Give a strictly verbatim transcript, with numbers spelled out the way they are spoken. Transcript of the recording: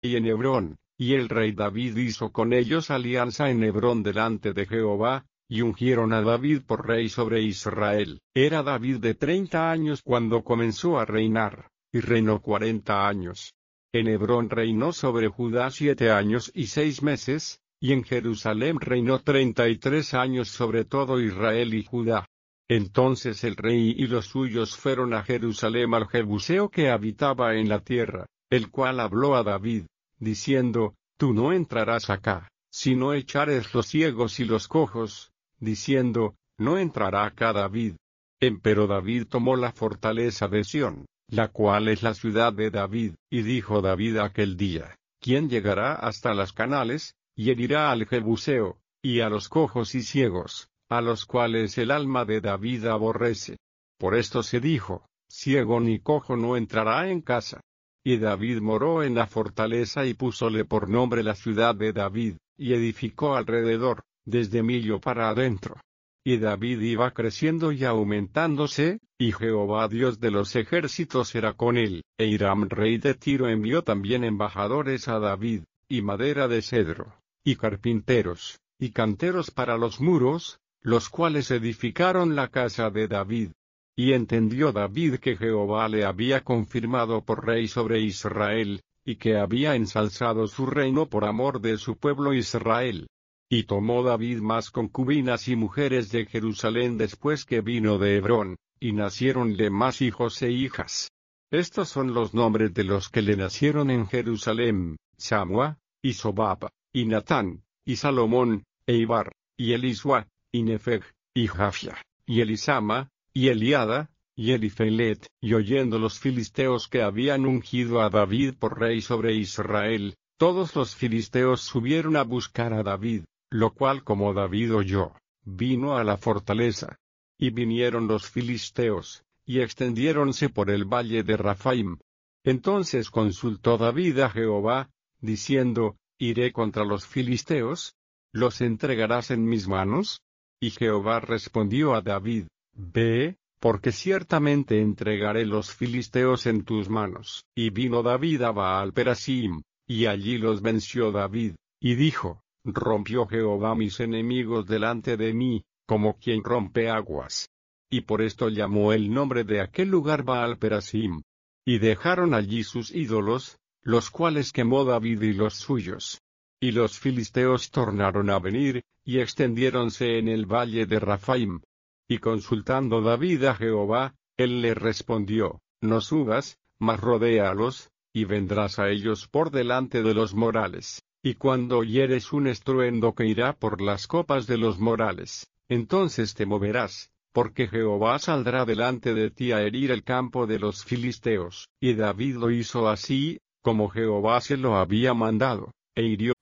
y en Hebrón, y el rey David hizo con ellos alianza en Hebrón delante de Jehová, y ungieron a David por rey sobre Israel. Era David de treinta años cuando comenzó a reinar, y reinó cuarenta años. En Hebrón reinó sobre Judá siete años y seis meses, y en Jerusalén reinó treinta y tres años sobre todo Israel y Judá. Entonces el rey y los suyos fueron a Jerusalén al Jebuseo que habitaba en la tierra, el cual habló a David, diciendo, Tú no entrarás acá, si no echares los ciegos y los cojos, diciendo, No entrará acá David. Empero David tomó la fortaleza de Sión, la cual es la ciudad de David, y dijo David aquel día, ¿Quién llegará hasta las canales, y herirá al Jebuseo, y a los cojos y ciegos, a los cuales el alma de David aborrece? Por esto se dijo, ciego ni cojo no entrará en casa. Y David moró en la fortaleza y púsole por nombre la ciudad de David, y edificó alrededor, desde Millo para adentro. Y David iba creciendo y aumentándose, y Jehová Dios de los ejércitos era con él. E Hiram rey de Tiro envió también embajadores a David, y madera de cedro, y carpinteros, y canteros para los muros, los cuales edificaron la casa de David. Y entendió David que Jehová le había confirmado por rey sobre Israel, y que había ensalzado su reino por amor de su pueblo Israel. Y tomó David más concubinas y mujeres de Jerusalén después que vino de Hebrón, y naciéronle más hijos e hijas. Estos son los nombres de los que le nacieron en Jerusalén: Samua, y Sobab, y Natán, y Salomón, e Ibar, y Elisua, y Nefeg, y Jafia, y Elisama, y Eliada, y Elifelet. Y oyendo los filisteos que habían ungido a David por rey sobre Israel, todos los filisteos subieron a buscar a David, lo cual como David oyó, vino a la fortaleza. Y vinieron los filisteos, y extendiéronse por el valle de Rafaim. Entonces consultó David a Jehová, diciendo, ¿Iré contra los filisteos? ¿Los entregarás en mis manos? Y Jehová respondió a David, Ve, porque ciertamente entregaré los filisteos en tus manos. Y vino David a Baal-Perasim, y allí los venció David, y dijo, Rompió Jehová mis enemigos delante de mí, como quien rompe aguas. Y por esto llamó el nombre de aquel lugar Baal-Perasim. Y dejaron allí sus ídolos, los cuales quemó David y los suyos. Y los filisteos tornaron a venir, y extendiéronse en el valle de Rafaim. Y consultando David a Jehová, él le respondió, No subas, mas rodéalos, y vendrás a ellos por delante de los morales. Y cuando oyeres un estruendo que irá por las copas de los morales, entonces te moverás, porque Jehová saldrá delante de ti a herir el campo de los filisteos. Y David lo hizo así, como Jehová se lo había mandado, e hirió